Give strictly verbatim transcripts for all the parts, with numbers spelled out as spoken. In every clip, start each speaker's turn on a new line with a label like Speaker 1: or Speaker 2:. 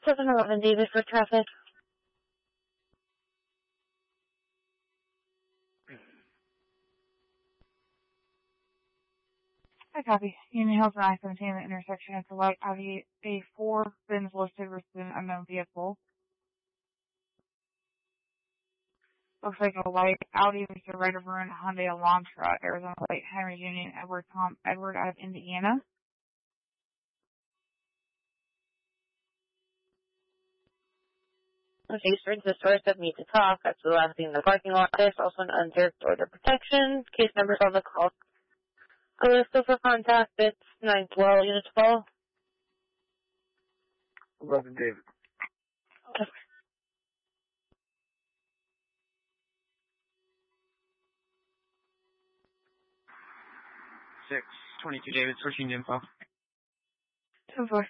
Speaker 1: seven eleven David for traffic.
Speaker 2: Hi, copy. Union Hills and I seventeen at the intersection at the light Audi A four, bins listed versus an unknown vehicle. Looks like a light Audi with a right of ruin Hyundai Elantra, Arizona Light, Henry Union, Edward Tom Edward out of Indiana.
Speaker 1: Okay, straight to the source of Meet to Talk. That's the last thing in the parking lot. There's also an unserved order protection. Case numbers on the call. Uh, so for contact, it's nine twelve, unit twelve.
Speaker 3: eleven David.
Speaker 1: Okay.
Speaker 3: six twenty-two David, switching info.
Speaker 2: Two four.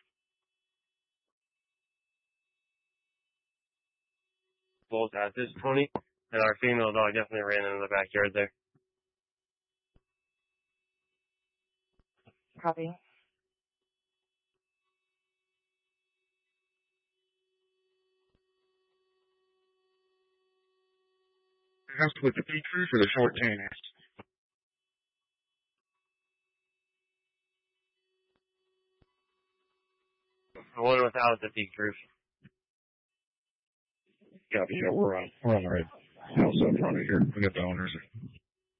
Speaker 4: Both at this twenty, and our female dog definitely ran into the backyard there.
Speaker 2: Copy.
Speaker 3: That's with the peak roof or the short tanners?
Speaker 4: The one without the peak roof.
Speaker 3: Copy, yeah, we're on, we're on the right house up front of here. We got the owners.